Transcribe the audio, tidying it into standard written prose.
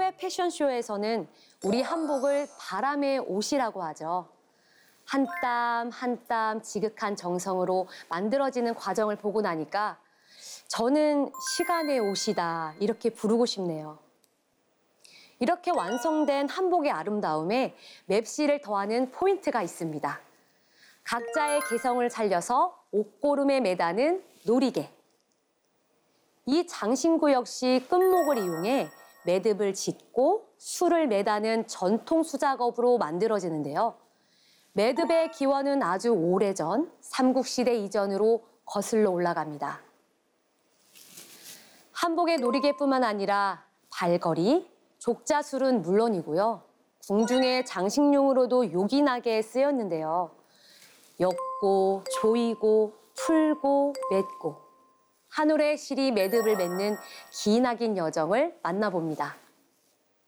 해외 패션쇼에서는 우리 한복을 바람의 옷이라고 하죠. 한 땀 한 땀 지극한 정성으로 만들어지는 과정을 보고 나니까 저는 시간의 옷이다 이렇게 부르고 싶네요. 이렇게 완성된 한복의 아름다움에 맵시를 더하는 포인트가 있습니다. 각자의 개성을 살려서 옷고름에 매다는 놀이개. 이 장신구 역시 끝목을 이용해 매듭을 짓고 술을 매다는 전통 수작업으로 만들어지는데요. 매듭의 기원은 아주 오래전 삼국시대 이전으로 거슬러 올라갑니다. 한복의 놀이개뿐만 아니라 발걸이, 족자술은 물론이고요. 궁중의 장식용으로도 요긴하게 쓰였는데요. 엮고, 조이고, 풀고, 맺고. 한 올의 실이 매듭을 맺는 기나긴 여정을 만나봅니다.